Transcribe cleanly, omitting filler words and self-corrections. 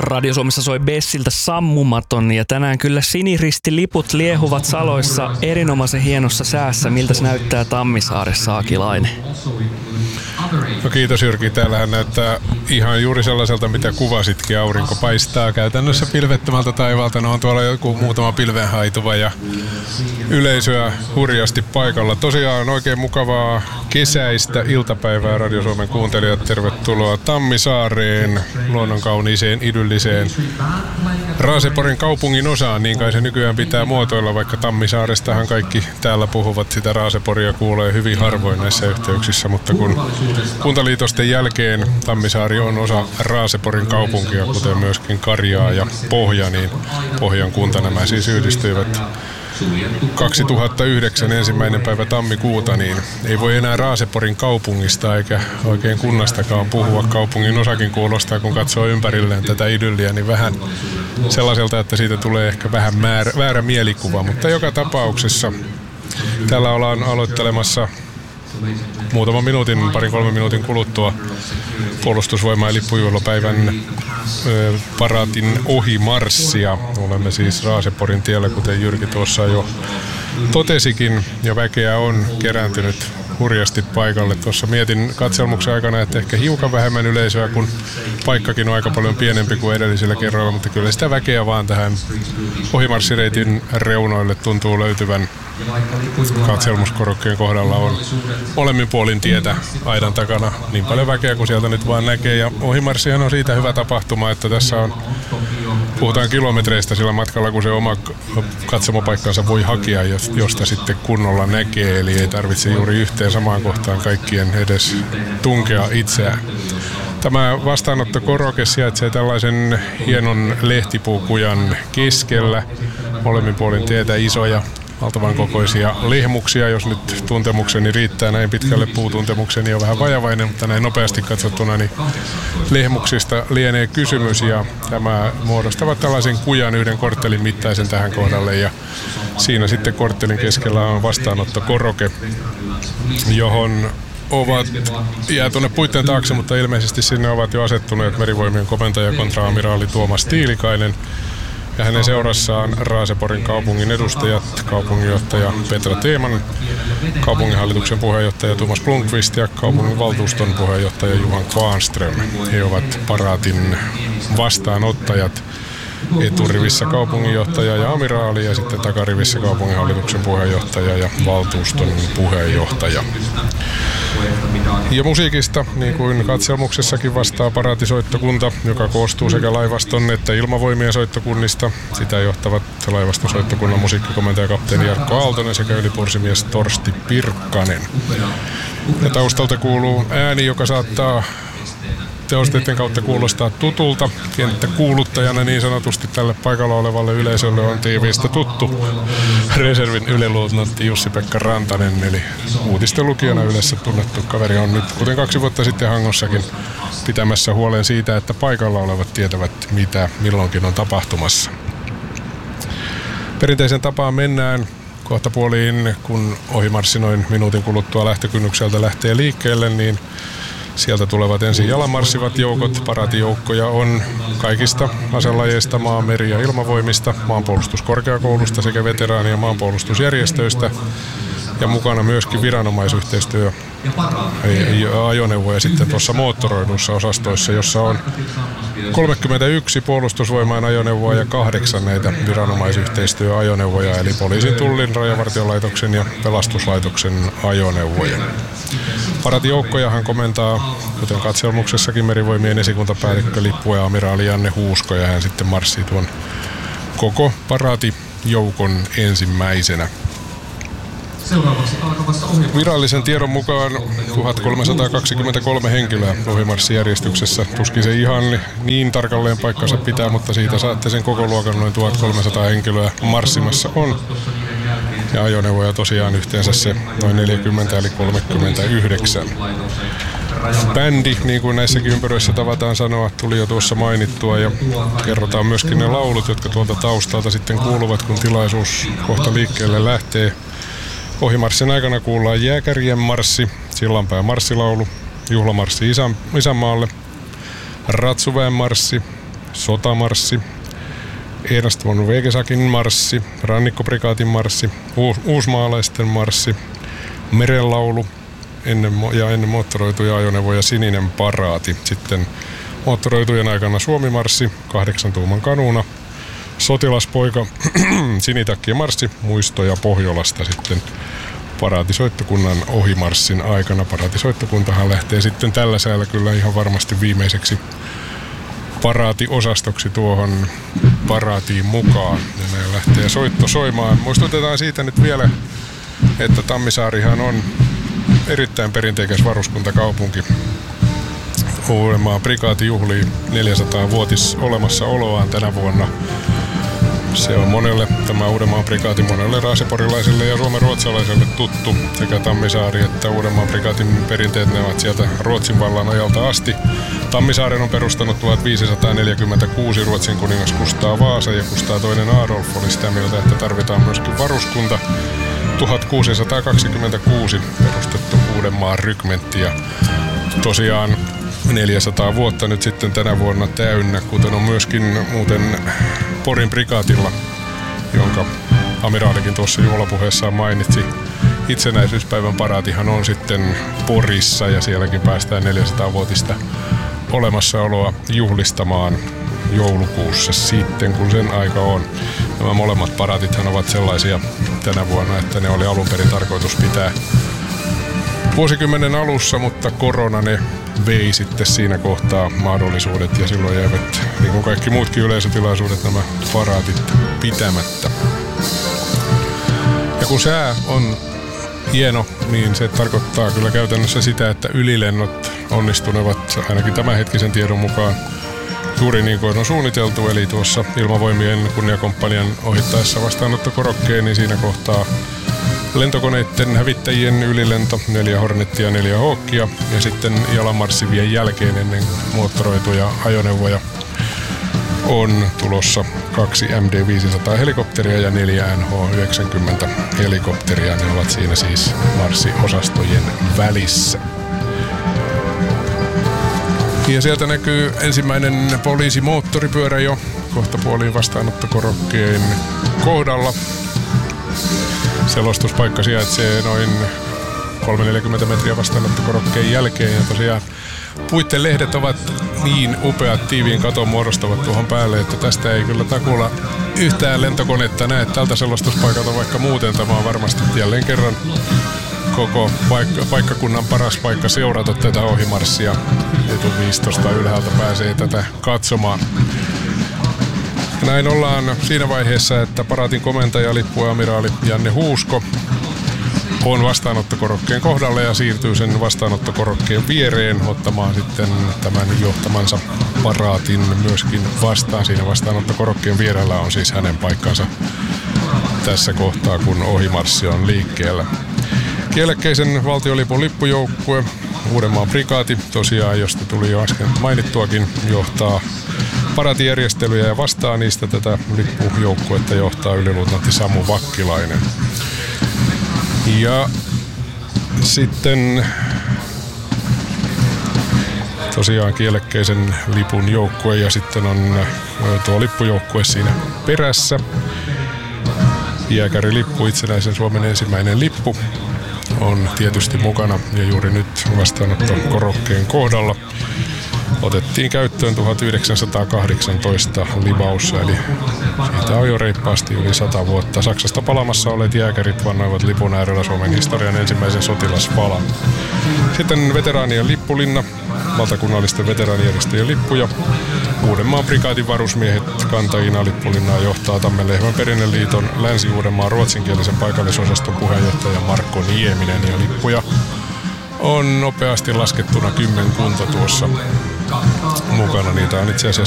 Radio Suomessa soi Bessiltä Sammumaton ja tänään kyllä siniristiliput liehuvat saloissa erinomaisen hienossa säässä. Miltä se näyttää Tammisaaressa, Akilainen? No kiitos Jyrki. Täällähän näyttää ihan juuri sellaiselta, mitä kuvasitkin. Aurinko paistaa käytännössä pilvettömältä taivaalta. No on tuolla joku muutama pilvenhaituva ja yleisöä hurjasti paikalla. Tosiaan oikein mukavaa kesäistä iltapäivää Radio Suomen kuuntelijat. Tervetuloa Tammisaareen, luonnonkauniiseen, idylliseen Raaseporin kaupungin osaan. Niin kai se nykyään pitää muotoilla, vaikka Tammisaarestahan kaikki täällä puhuvat sitä Raaseporia kuulee hyvin harvoin näissä yhteyksissä, mutta kun kuntaliitosten jälkeen Tammisaari on osa Raaseporin kaupunkia, kuten myöskin Karjaa ja Pohja, niin Pohjan kunta nämä siis yhdistyivät 2009 ensimmäinen päivä tammikuuta, niin ei voi enää Raaseporin kaupungista eikä oikein kunnastakaan puhua. Kaupungin osakin kuulostaa, kun katsoo ympärilleen tätä idylliä, niin vähän sellaiselta, että siitä tulee ehkä vähän väärä mielikuva, mutta joka tapauksessa täällä ollaan aloittelemassa muutaman minuutin, parin-kolmen minuutin kuluttua puolustusvoimain lippujuhlapäivän paraatin ohimarssia. Olemme siis Raaseporin tiellä, kuten Jyrki tuossa jo totesikin, ja väkeä on kerääntynyt hurjasti paikalle. Tuossa mietin katselmuksen aikana, että ehkä hiukan vähemmän yleisöä, kun paikkakin on aika paljon pienempi kuin edellisellä kerralla, mutta kyllä sitä väkeä vaan tähän ohimarssireitin reunoille tuntuu löytyvän. Katselmuskorokkeen kohdalla on molemmin puolin tietä aidan takana niin paljon väkeä kuin sieltä nyt vaan näkee. Ja ohimarssihan on siitä hyvä tapahtuma, että tässä on, puhutaan kilometreistä sillä matkalla, kun se oma katsomopaikkansa voi hakea, josta sitten kunnolla näkee. Eli ei tarvitse juuri yhteen samaan kohtaan kaikkien edes tunkea itseään. Tämä vastaanottokoroke sijaitsee tällaisen hienon lehtipuukujan keskellä. Molemmin puolin tietä isoja, valtavan kokoisia lehmuksia, jos nyt tuntemukseni riittää, näin pitkälle puutuntemukseni on vähän vajavainen, mutta näin nopeasti katsottuna niin lehmuksista lienee kysymys, ja tämä muodostavat tällaisen kujan yhden korttelin mittaisen tähän kohdalle, ja siinä sitten korttelin keskellä on vastaanottokoroke, johon jää tuonne puitteen taakse, mutta ilmeisesti sinne ovat jo asettuneet Merivoimien komentaja kontra-amiraali Tuomas Tiilikainen ja hänen seurassaan Raaseporin kaupungin edustajat, kaupunginjohtaja Petra Teeman, kaupunginhallituksen puheenjohtaja Thomas Blomqvist ja kaupungin valtuuston puheenjohtaja Johan Kvarnström. He ovat paraatin vastaanottajat. Eturivissä kaupunginjohtaja ja amiraali ja sitten takarivissä kaupunginhallituksen puheenjohtaja ja valtuuston puheenjohtaja. Ja musiikista, niin kuin katselmuksessakin, vastaa paraatisoittokunta, joka koostuu sekä laivaston että ilmavoimien soittokunnista. Sitä johtavat laivaston soittokunnan musiikkikomentaja kapteeni Jarkko Aaltonen sekä ylipursimies Torsti Pirkkanen. Ja taustalta kuuluu ääni, joka saattaa tehosteiden kautta kuulostaa tutulta. Kenttäkuuluttajana niin sanotusti tälle paikalla olevalle yleisölle on tiiviistä tuttu reservin yliluutnantti Jussi-Pekka Rantanen, eli uutisten lukijana Ylessä tunnettu kaveri on nyt, kuten 2 vuotta sitten Hangossakin, pitämässä huolen siitä, että paikalla olevat tietävät, mitä milloinkin on tapahtumassa. Perinteisen tapaan mennään kohtapuoliin, kun ohimarssi noin minuutin kuluttua lähtökynnykseltä lähtee liikkeelle, niin sieltä tulevat ensin jalanmarssivat joukot. Paraatijoukkoja on kaikista aselajeista, maa-, meri- ja ilmavoimista, maanpuolustuskorkeakoulusta sekä veteraani- ja maanpuolustusjärjestöistä. Ja mukana myöskin viranomaisyhteistyö ajoneuvoja sitten tuossa moottoroiduissa osastoissa, jossa on 31 puolustusvoimain ajoneuvoa ja 8 näitä viranomaisyhteistyöajoneuvoja, eli poliisin, tullin, rajavartiolaitoksen ja pelastuslaitoksen ajoneuvoja. Paraatijoukkojahan komentaa, kuten katselmuksessakin, Merivoimien esikuntapäällikkö lippu- ja amiraali Janne Huusko, ja hän sitten marssii tuon koko paraatijoukon ensimmäisenä. Virallisen tiedon mukaan 1323 henkilöä ohimarssijärjestyksessä. Tuskin se ihan niin tarkalleen paikkansa pitää, mutta siitä saatte sen koko luokan noin 1300 henkilöä marssimassa on. Ja ajoneuvoja tosiaan yhteensä se noin 40 eli 39. Bändi, niin kuin näissäkin ympyröissä tavataan sanoa, tuli jo tuossa mainittua, ja kerrotaan myöskin ne laulut, jotka tuolta taustalta sitten kuuluvat, kun tilaisuus kohta liikkeelle lähtee. Ohimarssin aikana kuullaan Jääkärien marssi, Sillanpään marssilaulu, juhlamarssi isänmaalle, Ratsuväen marssi, Sotamarssi, Ernst von Wegesakin marssi, Rannikkoprikaatin marssi, Uusmaalaisten marssi, Merenlaulu ennen moottoroituja ajoneuvoja Sininen paraati. Sitten moottoroitujen aikana Suomi-marssi 8 tuuman kanuuna, Sotilaspoika, Sinitakki ja marssi, muistoja Pohjolasta sitten paraatisoittokunnan ohimarssin aikana. Paraatisoittokuntahan lähtee sitten tällä säällä kyllä ihan varmasti viimeiseksi paraatiosastoksi tuohon paraatiin mukaan. Ja ne lähtee soitto soimaan. Muistutetaan siitä nyt vielä, että Tammisaarihan on erittäin perinteikäs varuskuntakaupunki. Uudenmaan prikaati juhlii 400-vuotis olemassaoloaan tänä vuonna. Se on monelle, tämä Uudenmaan prikaati, monelle raaseporilaiselle ja suomenruotsalaiselle tuttu. Sekä Tammisaari että Uudenmaan prikaatin perinteet, ne ovat sieltä Ruotsin vallan ajalta asti. Tammisaaren on perustanut 1546 Ruotsin kuningas Kustaa Vaasa, ja Kustaa II Adolf oli sitä mieltä, että tarvitaan myöskin varuskunta. 1626 perustettu Uudenmaan rykmentti, ja tosiaan 400 vuotta nyt sitten tänä vuonna täynnä, kuten on myöskin muuten Porin prikaatilla, jonka amiraalikin tuossa juhlapuheessaan mainitsi. Itsenäisyyspäivän paraatihan on sitten Porissa, ja sielläkin päästään 400-vuotista olemassaoloa juhlistamaan joulukuussa sitten, kun sen aika on. Nämä molemmat paraatithan ovat sellaisia tänä vuonna, että ne oli alun perin tarkoitus pitää vuosikymmenen alussa, mutta korona ne vei sitten siinä kohtaa mahdollisuudet, ja silloin jäivät, niin kuin kaikki muutkin yleisötilaisuudet, nämä paraatit pitämättä. Ja kun sää on hieno, niin se tarkoittaa kyllä käytännössä sitä, että ylilennot onnistunevat ainakin tämänhetkisen tiedon mukaan juuri niin kuin on suunniteltu, eli tuossa Ilmavoimien kunniakomppanian ohittaessa vastaanottokorokkeen, niin siinä kohtaa lentokoneiden hävittäjien ylilento, 4 Hornettia ja 4 Hawkia, ja sitten jalanmarssivien jälkeen ennen moottoroituja ajoneuvoja on tulossa 2 MD-500 helikopteria ja 4 NH-90 helikopteria. Ne ovat siinä siis marssiosastojen välissä. Ja sieltä näkyy ensimmäinen poliisimoottoripyörä jo kohtapuoliin vastaanottokorokkeen kohdalla. Selostuspaikka sijaitsee noin 340 metriä vastaanottokorokkeen jälkeen, ja tosiaan puitten lehdet ovat niin upeat, tiiviin katon muodostavat tuohon päälle, että tästä ei kyllä takuulla yhtään lentokonetta näe tältä selostuspaikalta, vaikka muuten tämä on varmasti jälleen kerran koko paikkakunnan paras paikka seurata tätä ohimarssia. Etuviistosta ylhäältä pääsee tätä katsomaan. Näin ollaan siinä vaiheessa, että paraatin komentaja, lippuamiraali Janne Huusko on vastaanottokorokkeen kohdalla ja siirtyy sen vastaanottokorokkeen viereen ottamaan sitten tämän johtamansa paraatin myöskin vastaan. Siinä vastaanottokorokkeen vierellä on siis hänen paikkansa tässä kohtaa, kun ohimarssi on liikkeellä. Kielekkeisen valtiolipun lippujoukkue, Uudenmaan prikaati, tosiaan josta tuli jo äsken mainittuakin, johtaa paraatijärjestelyjä ja vastaa niistä tätä lippujoukkuetta johtaa yliluutnantti Samu Vakkilainen. Ja sitten tosiaan kielekkeisen lipun joukkue ja sitten on tuo lippujoukkue siinä perässä. Jääkärilippu, itsenäisen Suomen ensimmäinen lippu, on tietysti mukana ja juuri nyt vastaanottokorokkeen kohdalla. Otettiin käyttöön 1918 Libaussa, eli siitä on jo reippaasti yli 100 vuotta. Saksasta palamassa olleet jääkärit vannoivat lipun äärellä Suomen historian ensimmäisen sotilaspalan. Sitten veteraanien lippulinna, valtakunnallisten veteraanijärjestöjen lippuja. Uudenmaan prikaatin varusmiehet kantajina lippulinnaa johtaa Tammenlehmän Perinneliiton Länsi-Uudenmaan ruotsinkielisen paikallisosaston puheenjohtaja Markko Nieminen, ja lippuja on nopeasti laskettuna 10 tuossa mukana. Niitä on itse asiassa